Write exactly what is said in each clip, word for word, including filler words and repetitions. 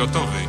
gotowej.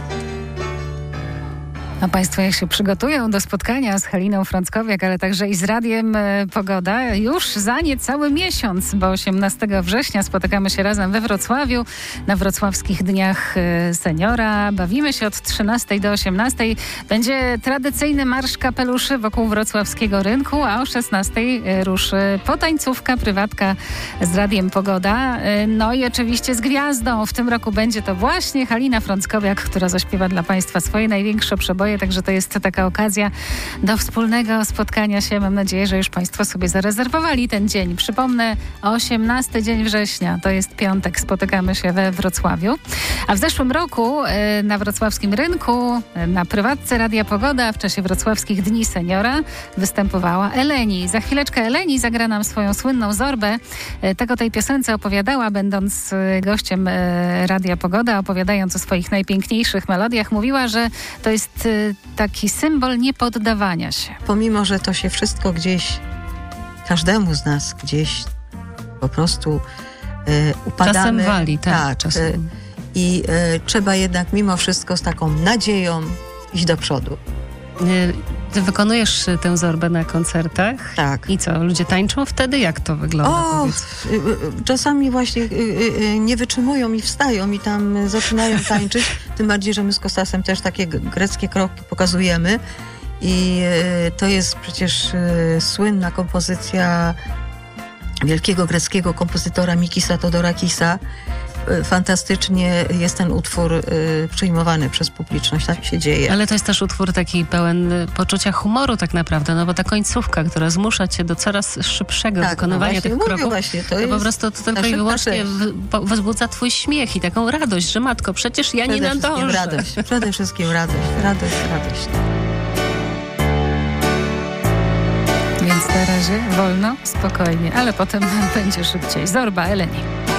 A Państwo jak się przygotują do spotkania z Haliną Frąckowiak, ale także i z Radiem Pogoda już za niecały miesiąc, bo osiemnastego września spotykamy się razem we Wrocławiu na Wrocławskich Dniach Seniora. Bawimy się od trzynastej do osiemnastej. Będzie tradycyjny marsz kapeluszy wokół wrocławskiego rynku, a o szesnastej ruszy potańcówka, prywatka z Radiem Pogoda. No i oczywiście z gwiazdą. W tym roku będzie to właśnie Halina Frąckowiak, która zaśpiewa dla Państwa swoje największe przeboje. Także to jest taka okazja do wspólnego spotkania się. Mam nadzieję, że już Państwo sobie zarezerwowali ten dzień. Przypomnę, osiemnasty dzień września, to jest piątek, spotykamy się we Wrocławiu. A w zeszłym roku na wrocławskim rynku, na prywatce Radia Pogoda w czasie Wrocławskich Dni Seniora występowała Eleni. Za chwileczkę Eleni zagra nam swoją słynną Zorbę. Tak o tej piosence opowiadała, będąc gościem Radia Pogoda, opowiadając o swoich najpiękniejszych melodiach. Mówiła, że to jest taki symbol niepoddawania się. Pomimo, że to się wszystko gdzieś, każdemu z nas gdzieś po prostu e, upadamy. Czasem wali, tak. tak czasem. E, I e, trzeba jednak mimo wszystko z taką nadzieją iść do przodu. Ty wykonujesz tę Zorbę na koncertach? Tak. I co, ludzie tańczą wtedy? Jak to wygląda? O, czasami właśnie nie wytrzymują i wstają i tam zaczynają tańczyć. Tym bardziej, że my z Kostasem też takie greckie kroki pokazujemy. I to jest przecież słynna kompozycja wielkiego greckiego kompozytora Mikisa Todorakisa. Fantastycznie jest ten utwór y, przyjmowany przez publiczność, tak się dzieje. Ale to jest też utwór taki pełen poczucia humoru tak naprawdę, no bo ta końcówka, która zmusza cię do coraz szybszego tak, wykonywania no właśnie, tych mówię kroków, właśnie, to, to jest po prostu to tylko i wyłącznie w, wzbudza twój śmiech i taką radość, że matko, przecież ja nie nadążę. Radość, przede wszystkim radość, radość, radość. Więc na razie wolno, spokojnie, ale potem będzie szybciej. Zorba Eleni.